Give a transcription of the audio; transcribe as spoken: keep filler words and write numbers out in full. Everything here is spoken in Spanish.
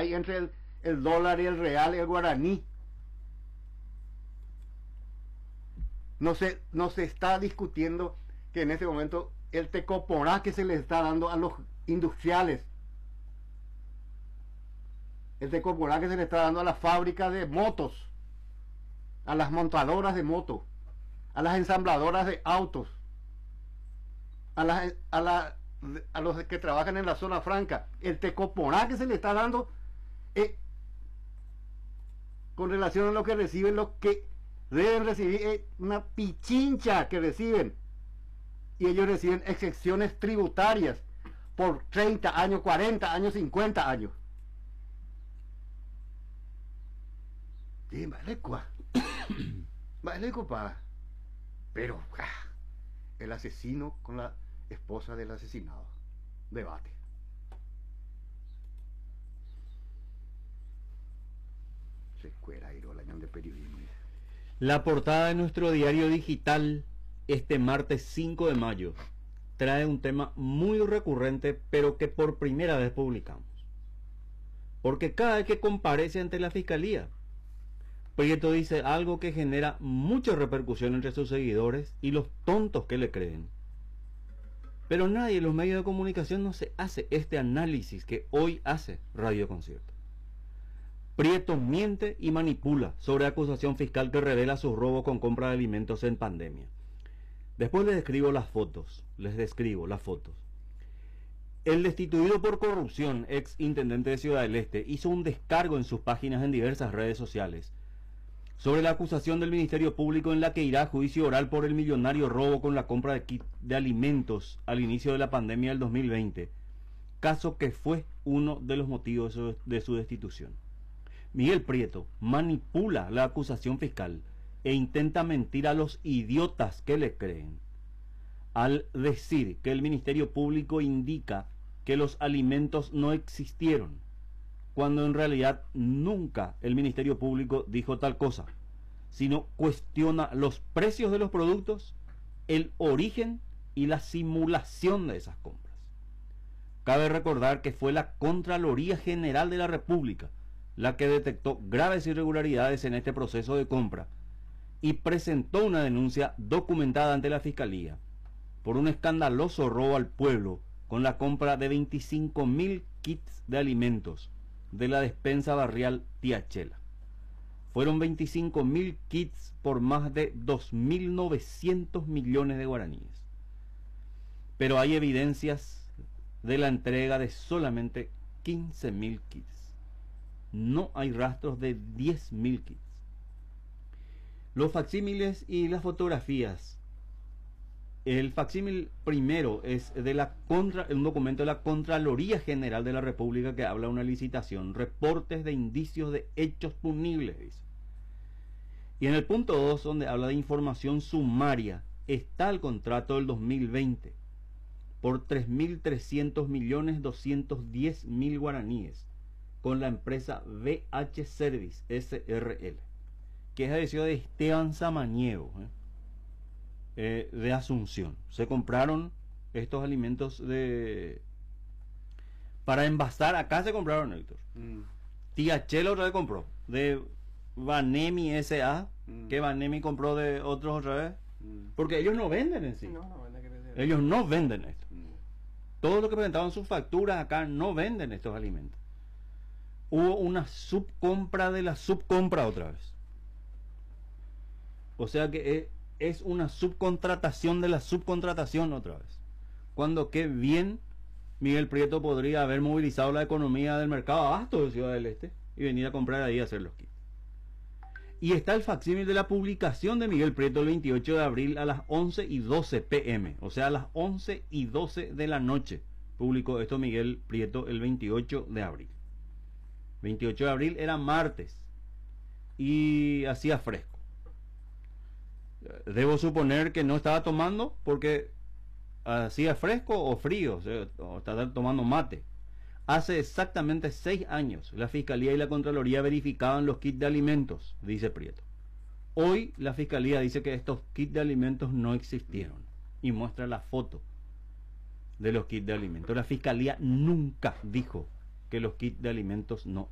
hay entre el, el dólar y el real y el guaraní. No se, no se está discutiendo que en este momento el tecoporá que se le está dando a los industriales, el tecoporá que se le está dando a las fábricas de motos, a las montadoras de motos, a las ensambladoras de autos, a, las, a, la, a los que trabajan en la zona franca, el tecoporá que se le está dando eh, con relación a lo que reciben los que deben recibir, eh, una pichincha que reciben, y ellos reciben excepciones tributarias por treinta años, cuarenta años, cincuenta años. Sí, vale, cua. Vale, copa. Pero ah, el asesino con la esposa del asesinado. Debate. Se cuera ir al año de periodismo. La portada de nuestro diario digital este martes cinco de mayo trae un tema muy recurrente, pero que por primera vez publicamos. Porque cada vez que comparece ante la fiscalía, Prieto dice algo que genera mucha repercusión entre sus seguidores y los tontos que le creen. Pero nadie en los medios de comunicación no se hace este análisis que hoy hace Radio Concierto. Prieto miente y manipula sobre acusación fiscal que revela su robo con compra de alimentos en pandemia. Después les describo las fotos, les describo las fotos. El destituido por corrupción, ex intendente de Ciudad del Este, hizo un descargo en sus páginas en diversas redes sociales sobre la acusación del Ministerio Público en la que irá a juicio oral por el millonario robo con la compra de kit de alimentos al inicio de la pandemia del dos mil veinte, caso que fue uno de los motivos de su destitución. Miguel Prieto manipula la acusación fiscal e intenta mentir a los idiotas que le creen al decir que el Ministerio Público indica que los alimentos no existieron, cuando en realidad nunca el Ministerio Público dijo tal cosa, sino cuestiona los precios de los productos, el origen y la simulación de esas compras. Cabe recordar que fue la Contraloría General de la República la que detectó graves irregularidades en este proceso de compra y presentó una denuncia documentada ante la Fiscalía por un escandaloso robo al pueblo con la compra de veinticinco mil kits de alimentos de la despensa barrial Tía Chela. Fueron veinticinco mil kits por más de dos mil novecientos millones de guaraníes. Pero hay evidencias de la entrega de solamente quince mil kits. No hay rastros de diez mil kits. Los facsímiles y las fotografías. El facsímil primero es de la contra, un documento de la Contraloría General de la República que habla de una licitación, reportes de indicios de hechos punibles, dice. Y en el punto dos, donde habla de información sumaria, está el contrato del dos mil veinte por tres mil trescientos millones doscientos diez mil guaraníes con la empresa V H Service S R L, que es adhesivo de Esteban Samaniego, ¿eh? Eh, de Asunción. Se compraron estos alimentos de para envasar. Acá se compraron, Héctor. Mm. Tía Chela otra vez compró de Banemi S A, mm. que Banemi compró de otros otra vez, mm. porque ellos no venden en sí. No, no venden, ellos no venden esto. Mm. Todo lo que presentaban sus facturas acá no venden estos alimentos. Hubo una subcompra de la subcompra otra vez. O sea que es es una subcontratación de la subcontratación otra vez. Cuando qué bien Miguel Prieto podría haber movilizado la economía del mercado abasto de Ciudad del Este y venir a comprar ahí a hacer los kits. Y está el facsímil de la publicación de Miguel Prieto el veintiocho de abril a las once y doce pm, o sea a las once y doce de la noche publicó esto Miguel Prieto el veintiocho de abril. veintiocho de abril era martes y hacía fresco. Debo suponer que no estaba tomando porque hacía fresco o frío, o, sea, o estaba tomando mate. Hace exactamente seis años la Fiscalía y la Contraloría verificaban los kits de alimentos, dice Prieto. Hoy la Fiscalía dice que estos kits de alimentos no existieron y muestra la foto de los kits de alimentos. La Fiscalía nunca dijo que los kits de alimentos no